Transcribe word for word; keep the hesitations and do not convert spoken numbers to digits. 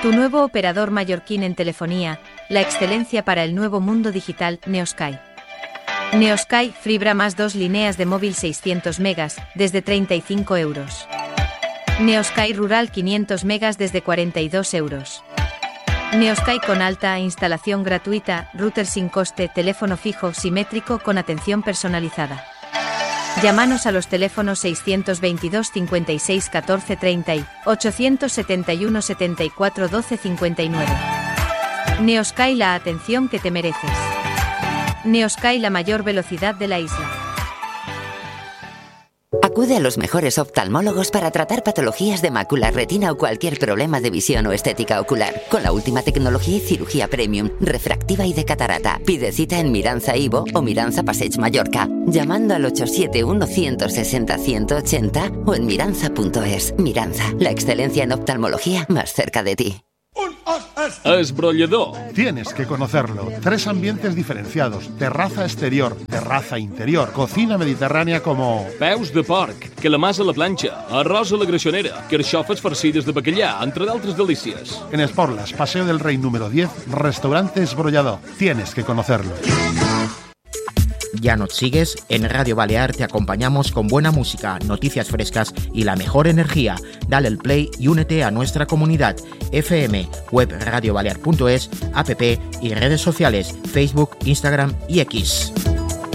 Tu nuevo operador mallorquín en telefonía, la excelencia para el nuevo mundo digital, Neosky. Neosky, fibra más dos líneas de móvil seiscientos megas, desde treinta y cinco euros. Neosky Rural quinientos megas desde cuarenta y dos euros. Neosky con alta instalación gratuita, router sin coste, teléfono fijo simétrico con atención personalizada. Llámanos a los teléfonos seiscientos veintidós cincuenta y seis catorce treinta y ochocientos setenta y uno setenta y cuatro doce cincuenta y nueve. Neosky, la atención que te mereces. Neosky, la mayor velocidad de la isla. Acude a los mejores oftalmólogos para tratar patologías de mácula, retina o cualquier problema de visión o estética ocular. Con la última tecnología y cirugía premium, refractiva y de catarata. Pide cita en Miranza Ivo o Miranza Passeig Mallorca, llamando al ocho siete uno, uno seis cero, uno ochenta o en miranza punto es. Miranza, la excelencia en oftalmología más cerca de ti. Esbrollador. Tienes que conocerlo. Tres ambientes diferenciados. Terraza exterior, terraza interior, cocina mediterránea como... Peus de porc, calamars a la planxa, arròs a la greixonera, carxofes farcides de bacallà, entre d'altres delícies. En Esporlas, Paseo del Rey número diez, restaurante Esbrollador. Tienes que conocerlo. ¿Ya nos sigues? En Radio Balear te acompañamos con buena música, noticias frescas y la mejor energía. Dale el play y únete a nuestra comunidad. F M, web radio balear punto es, app y redes sociales, Facebook, Instagram y X.